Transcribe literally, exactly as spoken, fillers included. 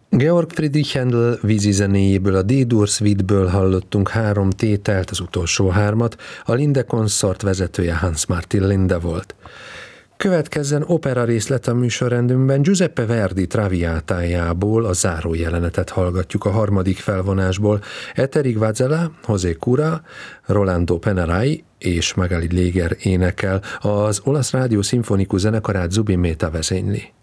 Georg Friedrich Händel vízizenéjéből, a D-dur Suite-ből hallottunk három tételt, az utolsó hármat, a Linde Consort vezetője Hans Martin Linde volt. Következzen opera részlet a műsorrendünkben, Giuseppe Verdi Traviátájából a záró jelenetet hallgatjuk a harmadik felvonásból. Eterig Vadzela, José Cura, Rolando Penerai és Magali Léger énekel, az Olasz Rádió Szimfonikus Zenekarát Zubin Mehta vezényli.